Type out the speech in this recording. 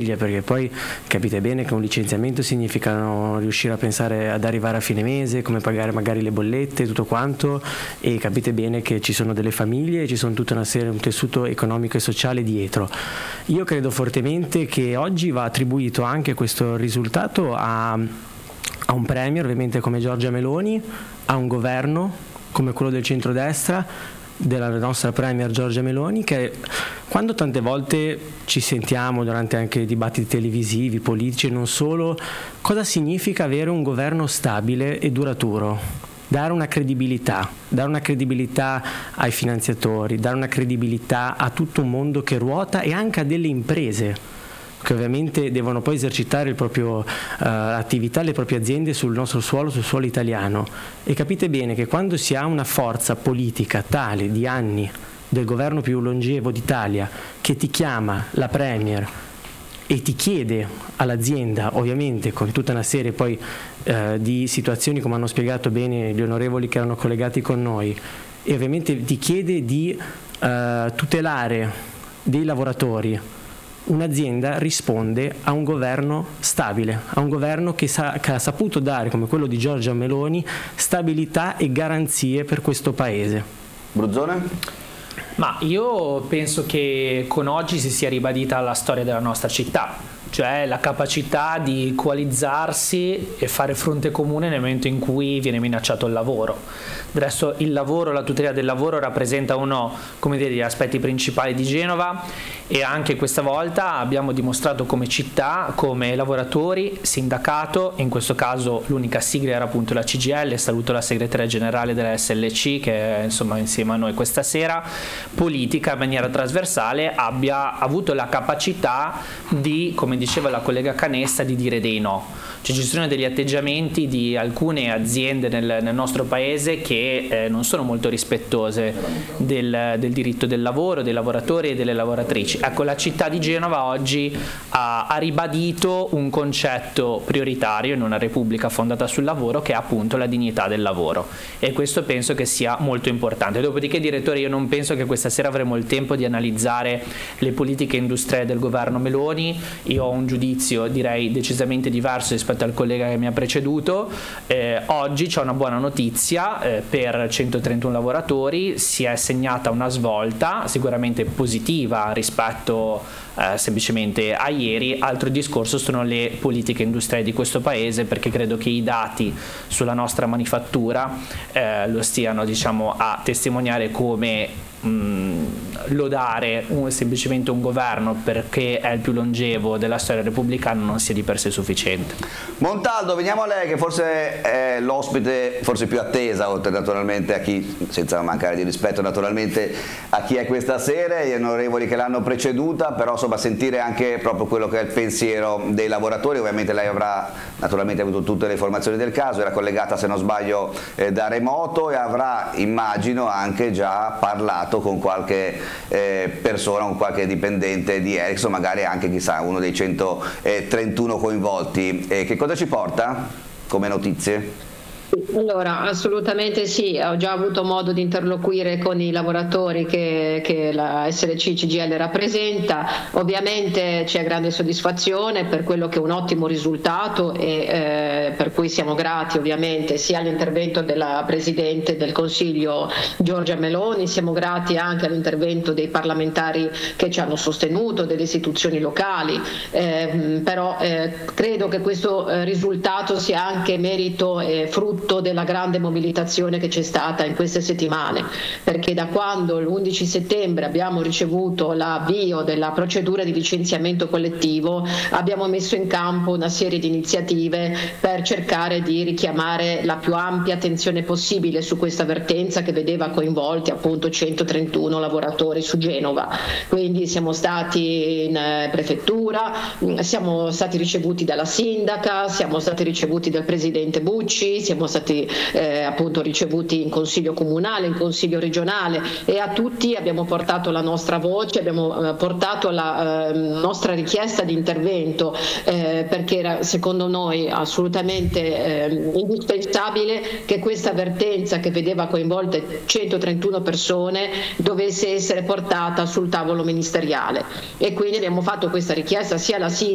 famiglie, perché poi capite bene che un licenziamento significa non riuscire a pensare ad arrivare a fine mese, come pagare magari le bollette, tutto quanto, e capite bene che ci sono delle famiglie e ci sono tutta una serie, un tessuto economico e sociale dietro. Io credo fortemente che oggi va attribuito anche questo risultato a un premier ovviamente come Giorgia Meloni, a un governo come quello del centrodestra, della nostra premier Giorgia Meloni, che quando tante volte ci sentiamo durante anche dibattiti televisivi, politici e non solo, cosa significa avere un governo stabile e duraturo? Dare una credibilità ai finanziatori, dare una credibilità a tutto un mondo che ruota e anche a delle imprese che ovviamente devono poi esercitare il proprio attività, le proprie aziende sul nostro suolo, sul suolo italiano. E capite bene che quando si ha una forza politica tale di anni del governo più longevo d'Italia, che ti chiama la Premier e ti chiede all'azienda, ovviamente con tutta una serie poi di situazioni, come hanno spiegato bene gli onorevoli che erano collegati con noi, e ovviamente ti chiede di tutelare dei lavoratori, un'azienda risponde a un governo stabile, a un governo che ha saputo dare, come quello di Giorgia Meloni, stabilità e garanzie per questo paese. Bruzzone? Ma io penso che con oggi si sia ribadita la storia della nostra città, cioè la capacità di coalizzarsi e fare fronte comune nel momento in cui viene minacciato il lavoro. Del resto il lavoro, la tutela del lavoro rappresenta uno, come dire, degli aspetti principali di Genova, e anche questa volta abbiamo dimostrato come città, come lavoratori, sindacato, in questo caso l'unica sigla era appunto la CGIL, saluto la segretaria generale della SLC che è insomma insieme a noi questa sera, politica in maniera trasversale abbia avuto la capacità di, come diceva la collega Canessa, di dire dei no. Cioè ci sono degli atteggiamenti di alcune aziende nel nostro paese che non sono molto rispettose del diritto del lavoro, dei lavoratori e delle lavoratrici. Ecco, la città di Genova oggi ha ribadito un concetto prioritario in una repubblica fondata sul lavoro, che è appunto la dignità del lavoro, e questo penso che sia molto importante. Dopodiché, direttore, io non penso che questa sera avremo il tempo di analizzare le politiche industriali del governo Meloni. Io ho un giudizio direi decisamente diverso rispetto al collega che mi ha preceduto. Oggi c'è una buona notizia per 131 lavoratori, si è segnata una svolta sicuramente positiva rispetto semplicemente a ieri. Altro discorso sono le politiche industriali di questo paese, perché credo che i dati sulla nostra manifattura lo stiano, diciamo, a testimoniare come lodare semplicemente un governo perché è il più longevo della storia repubblicana non sia di per sé sufficiente. Montaldo, veniamo a lei, che forse è l'ospite forse più attesa, oltre naturalmente a chi, senza mancare di rispetto naturalmente a chi è questa sera e gli onorevoli che l'hanno preceduta, però insomma sentire anche proprio quello che è il pensiero dei lavoratori. Ovviamente lei avrà naturalmente avuto tutte le informazioni del caso, era collegata se non sbaglio da remoto, e avrà, immagino, anche già parlato con qualche persona, con qualche dipendente di Ericsson, magari anche chissà uno dei 131 coinvolti. Che cosa ci porta come notizie? Allora, assolutamente sì, ho già avuto modo di interloquire con i lavoratori che la SLC CGIL rappresenta. Ovviamente c'è grande soddisfazione per quello che è un ottimo risultato, e per cui siamo grati ovviamente sia all'intervento della Presidente del Consiglio Giorgia Meloni, siamo grati anche all'intervento dei parlamentari che ci hanno sostenuto, delle istituzioni locali, però credo che questo risultato sia anche merito e frutto della grande mobilitazione che c'è stata in queste settimane, perché da quando l'11 settembre abbiamo ricevuto l'avvio della procedura di licenziamento collettivo abbiamo messo in campo una serie di iniziative per cercare di richiamare la più ampia attenzione possibile su questa vertenza che vedeva coinvolti appunto 131 lavoratori su Genova. Quindi siamo stati in prefettura, siamo stati ricevuti dalla sindaca, siamo stati ricevuti dal presidente Bucci, siamo stati appunto ricevuti in consiglio comunale, in consiglio regionale, e a tutti abbiamo portato la nostra voce, abbiamo portato la nostra richiesta di intervento, perché era secondo noi assolutamente indispensabile che questa vertenza, che vedeva coinvolte 131 persone, dovesse essere portata sul tavolo ministeriale, e quindi abbiamo fatto questa richiesta sia alla sindaca